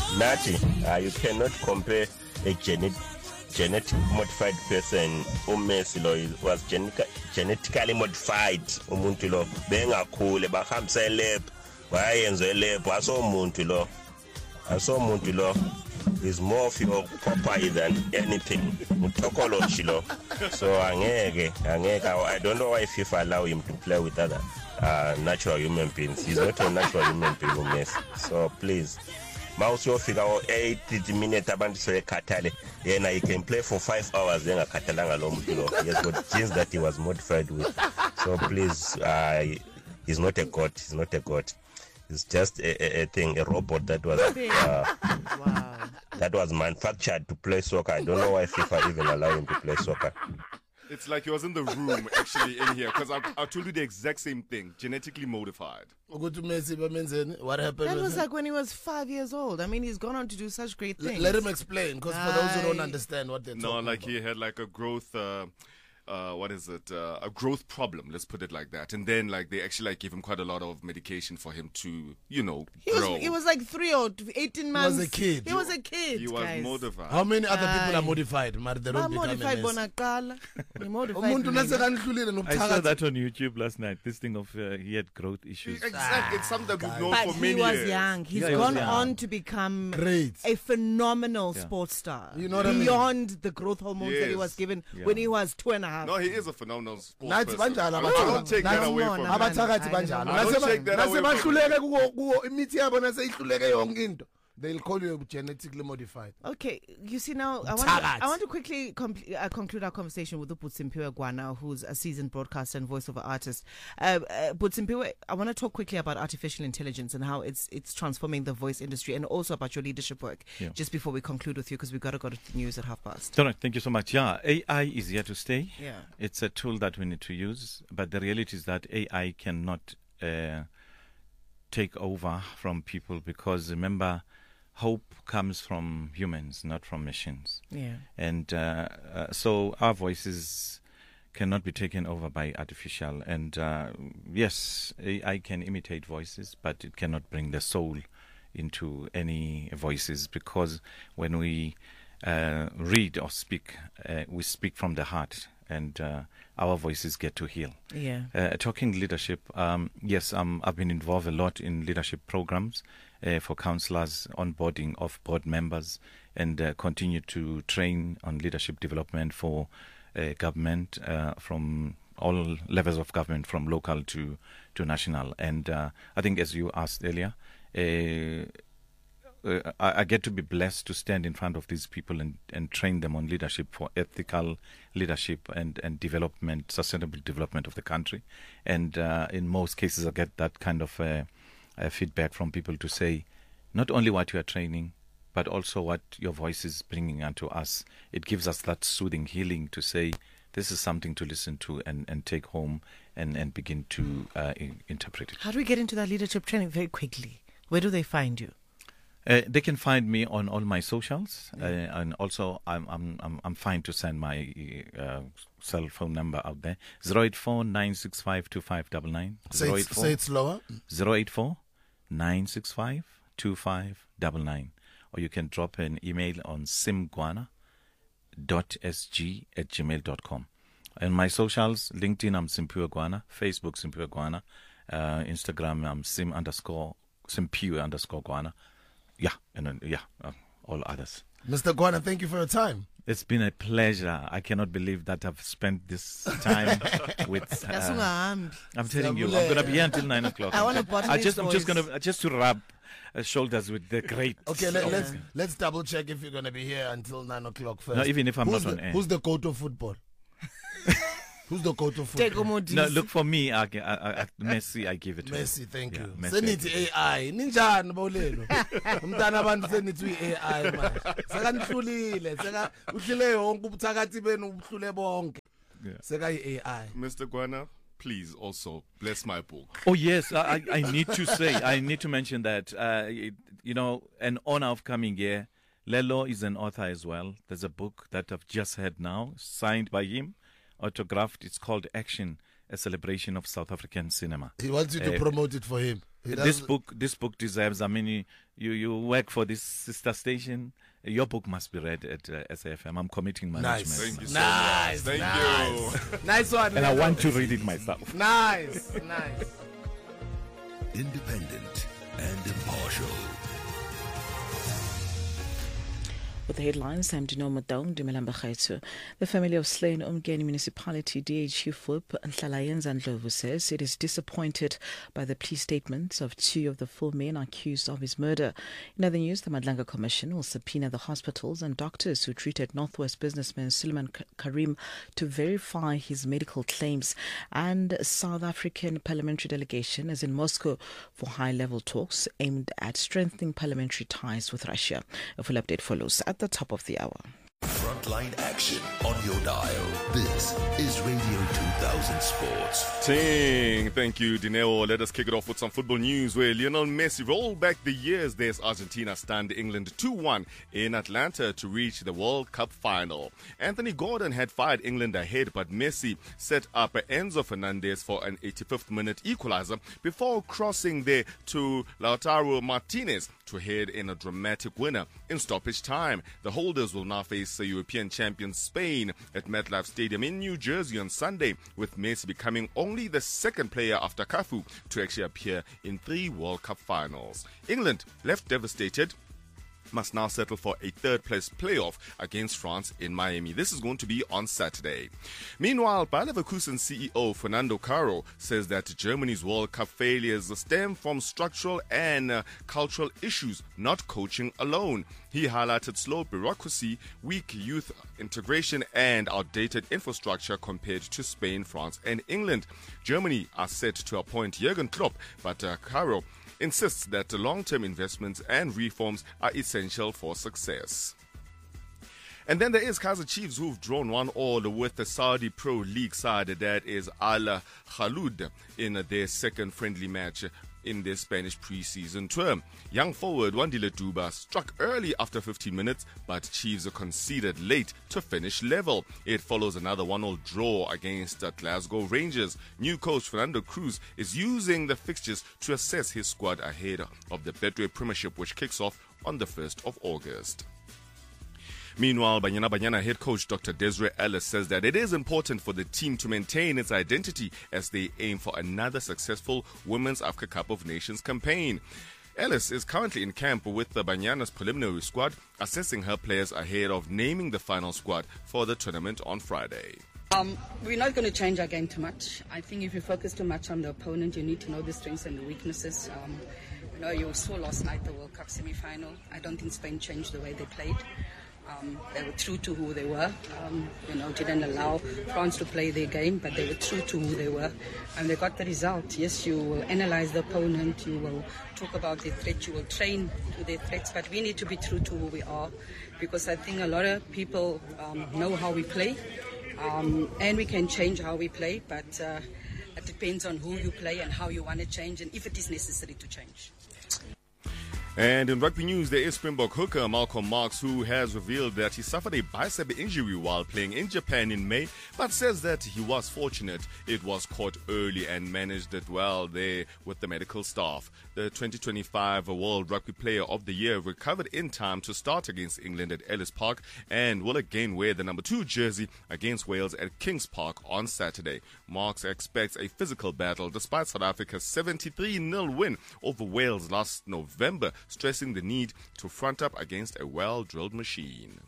Nachi, you cannot compare a genetic modified person uMessi lo was genetically modified umuntu lo bengakhule bahambisa elab wayenza elab asomuntu lo is more of your Popeye than anything. Mutokoloshi lo. So angeke. I don't know why FIFA allow him to play with other natural human beings. He's not a natural human being, Messi. So please. Mauso figure 80 minutes abantu sekhatale. Yena he can play for 5 hours then akhatalanga lo muntu lo. He has got genes that he was modified with. So please he's not a god. It's just a thing, a robot that was that was manufactured to play soccer. I don't know why FIFA even allow him to play soccer. It's like he was in the room actually in here because I told you the exact same thing, genetically modified. What happened? That was like when he was 5 years old. I mean, he's gone on to do such great things. Let him explain, because for those who don't understand what they're talking about. No, like he had like a growth. A growth problem, let's put it like that. And then like they actually like gave him quite a lot of medication for him to, grow. He was like 3 or 18 months. He was a kid. He was a kid. He was modified. How many other people are modified? Modified I saw that on YouTube last night. This thing of he had growth issues. Exactly. It's something that we've known but for many years. He was young. He's gone on to become a phenomenal sports star. You know what I mean? Beyond the growth hormones that he was given when he was 2.5. No, he is a phenomenal sports person. I don't take that away from him. I don't take that away from him. They'll call you genetically modified. Okay, you see now, I want to quickly conclude our conversation with Butsimpiwe Gwana, who's a seasoned broadcaster and voiceover artist. Butsimpiwe, I want to talk quickly about artificial intelligence and how it's transforming the voice industry, and also about your leadership work. Just before we conclude with you, because we've got to go to the news at past. All right, thank you so much. Yeah, AI is here to stay. Yeah, it's a tool that we need to use, but the reality is that AI cannot take over from people, because remember, hope comes from humans, not from machines. Yeah. And so our voices cannot be taken over by artificial. And yes, AI can imitate voices, but it cannot bring the soul into any voices, because when we read or speak, we speak from the heart, and our voices get to heal. Yeah. Talking leadership, yes, I've been involved a lot in leadership programs for councillors, onboarding of board members, and continue to train on leadership development for government from all levels of government, from local to national. And I think, as you asked earlier, I get to be blessed to stand in front of these people and train them on leadership, for ethical leadership and development, sustainable development of the country. And in most cases, I get that kind of feedback from people to say, not only what you are training, but also what your voice is bringing unto us. It gives us that soothing healing to say, this is something to listen to and take home and begin to interpret it. How do we get into that leadership training very quickly? Where do they find you? They can find me on all my socials, and also I'm fine to send my cell phone number out there. 084 965 2599. Say it slower. 084 965 2599. Or you can drop an email on simgwana.sg@gmail.com. And my socials, LinkedIn, I'm Simpiwe Gwana. Facebook, Simpiwe Gwana. Instagram, I'm Simpiwe_Gwana. Yeah, and then, all others. Mr. Gwana, thank you for your time. It's been a pleasure. I cannot believe that I've spent this time with. I'm telling you, I'm gonna be here until 9 o'clock. I want to bottle I'm just gonna to rub shoulders with the great. Okay, let's double check if you're gonna be here until 9 o'clock first. No, even if I'm not on air. Who's the coach of football? Who's the coach of football? No, look, for me, Messi, I give it to Messi, thank you. Messi. Send AI. Ninjani bolelo. Umntana abantu send it to AI man. Seka nihlulile, seka uhlile yonke ubuthakathi benu ubuhlule bonke. Seka AI. Mr. Gwana, please also bless my book. Oh yes, I need to mention that an honor of coming here. Lelo is an author as well. There's a book that I've just had now, signed by him, autographed. It's called Action, a celebration of South African cinema. He wants you to promote it for him. This book deserves. I mean, you work for this sister station. Your book must be read at SAFM. I'm committing management. Thank you so Nice. much. Thank you. Nice one. And I want to read it myself. Nice. Independent and impartial. With the headlines, I'm Dino Madong, Dumelamba Khaitu. The family of slain Umgeni Municipality DHU FUP Nhlalayenza Ndlovu says it is disappointed by the plea statements of two of the four men accused of his murder. In other news, the Madlanga Commission will subpoena the hospitals and doctors who treated Northwest businessman Suleiman Karim to verify his medical claims. And South African parliamentary delegation is in Moscow for high-level talks aimed at strengthening parliamentary ties with Russia. A full update follows at the top of the hour. Frontline action on your dial. This is Radio 2000 Sports. Ting. Thank you, Dineo. Let us kick it off with some football news where Lionel Messi rolled back the years as Argentina stunned England 2-1 in Atlanta to reach the World Cup final. Anthony Gordon had fired England ahead, but Messi set up Enzo Fernandez for an 85th minute equalizer before crossing there to Lautaro Martinez to head in a dramatic winner in stoppage time. The holders will now face European champion Spain at MetLife Stadium in New Jersey on Sunday, with Messi becoming only the second player after Cafu to actually appear in 3 World Cup finals. England, left devastated, must now settle for a third-place playoff against France in Miami. This is going to be on Saturday. Meanwhile, Bayer Leverkusen CEO Fernando Caro says that Germany's World Cup failures stem from structural and cultural issues, not coaching alone. He highlighted slow bureaucracy, weak youth integration, and outdated infrastructure compared to Spain, France, and England. Germany are set to appoint Jurgen Klopp, but Caro insists that long-term investments and reforms are essential for success. And then there is Kaizer Chiefs, who've drawn 1-1 with the Saudi Pro League side, that is Al Khalud, in their second friendly match in their Spanish pre-season term. Young forward Wandile Duba struck early after 15 minutes, but Chiefs conceded late to finish level. It follows another 1-1 draw against Glasgow Rangers. New coach Fernando Cruz is using the fixtures to assess his squad ahead of the Betway Premiership, which kicks off on the 1st of August. Meanwhile, Banyana head coach Dr. Desiree Ellis says that it is important for the team to maintain its identity as they aim for another successful Women's Africa Cup of Nations campaign. Ellis is currently in camp with the Banyana's preliminary squad, assessing her players ahead of naming the final squad for the tournament on Friday. We're not going to change our game too much. I think if you focus too much on the opponent, you need to know the strengths and the weaknesses. You saw last night the World Cup semi-final. I don't think Spain changed the way they played. They were true to who they were. Didn't allow France to play their game, but they were true to who they were, and they got the result. Yes, you will analyze the opponent, you will talk about their threat, you will train to their threats, but we need to be true to who we are, because I think a lot of people know how we play, and we can change how we play, but it depends on who you play and how you want to change, and if it is necessary to change. And in rugby news, there is Springbok hooker Malcolm Marx, who has revealed that he suffered a bicep injury while playing in Japan in May, but says that he was fortunate it was caught early and managed it well there with the medical staff. The 2025 World Rugby Player of the Year recovered in time to start against England at Ellis Park and will again wear the number 2 jersey against Wales at Kings Park on Saturday. Marx expects a physical battle despite South Africa's 73-0 win over Wales last November, stressing the need to front up against a well-drilled machine.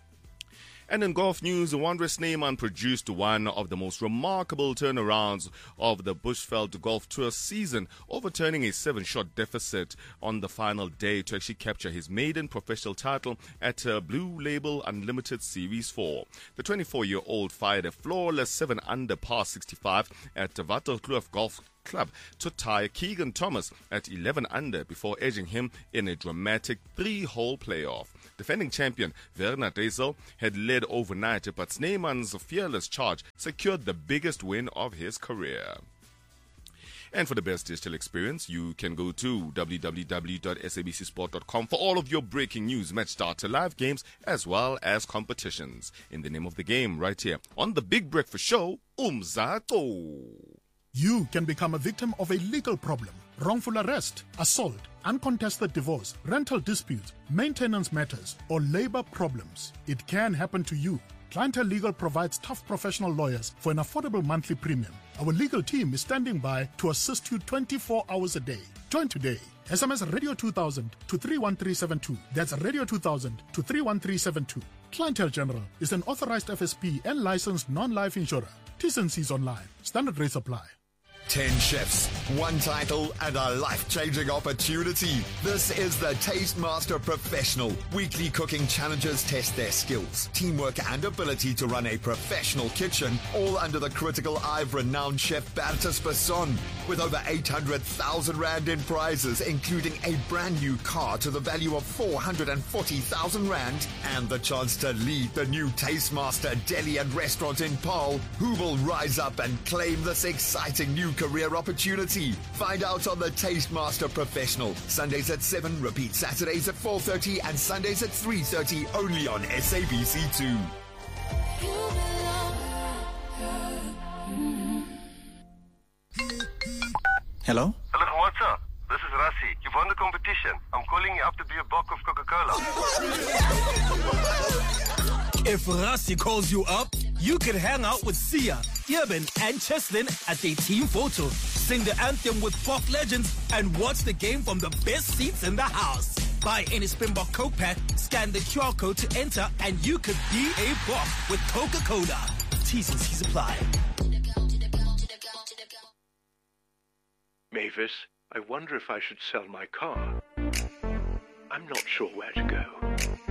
And in golf news, Wandre Sneeman produced one of the most remarkable turnarounds of the Bushveld Golf Tour season, overturning a 7-shot deficit on the final day to actually capture his maiden professional title at Blue Label Unlimited Series 4. The 24-year-old fired a flawless 7-under par 65 at Waterkloof Golf Club to tie Keegan Thomas at 11 under before edging him in a dramatic 3-hole playoff. Defending champion Werner Deisel had led overnight, but Sneeman's fearless charge secured the biggest win of his career. And for the best digital experience, you can go to www.sabcsport.com for all of your breaking news, match data, live games, as well as competitions. In the name of the game, right here on the Big Breakfast Show, Umzato. You can become a victim of a legal problem. wrongful arrest, assault, uncontested divorce, rental disputes, maintenance matters, or labor problems. It can happen to you. Clientele Legal provides tough professional lawyers for an affordable monthly premium. Our legal team is standing by to assist you 24 hours a day. Join today. SMS Radio 2000 to 31372. That's Radio 2000 to 31372. Clientele General is an authorized FSP and licensed non-life insurer. T&Cs online. Standard rates apply. 10 chefs, 1 title, and a life-changing opportunity. This is the Taste Master Professional. Weekly cooking challenges test their skills, teamwork, and ability to run a professional kitchen, all under the critical eye of renowned chef Bertus Besson. With over 800,000 Rand in prizes, including a brand new car to the value of 440,000 Rand, and the chance to lead the new Taste Master Deli and Restaurant in Paarl. Who will rise up and claim this exciting new career opportunity? Find out on the Taste Master Professional. Sundays at 7, repeat Saturdays at 4:30 and Sundays at 3:30 only on SABC2. Hello? Hello, what's up? This is Rassi. You've won the competition. I'm calling you up to be a bock of Coca-Cola. If Rassi calls you up, you can hang out with Sia, Irvin, and Cheslin at their team photo, sing the anthem with pop legends, and watch the game from the best seats in the house. Buy any Springbok Coke pack, scan the QR code to enter, and you could be a bock with Coca-Cola. T's and C's apply. Mavis, I wonder if I should sell my car. I'm not sure where to go.